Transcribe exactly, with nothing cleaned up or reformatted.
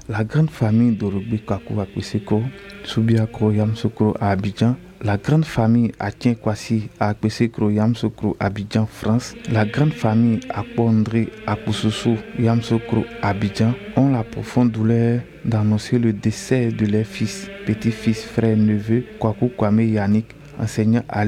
La grande famille d'Orogbe Kakou Akpeseko, Subiakro Yamsokro à Abidjan, la grande famille Atien Kwasi à Akpesekro Yamsokro Abidjan, France, la grande famille Akpondré Akousousou Yamsokro Abidjan ont la profonde douleur d'annoncer le décès de leur fils, petit-fils, frère, neveu, Kwaku Kwame Yannick, enseignant à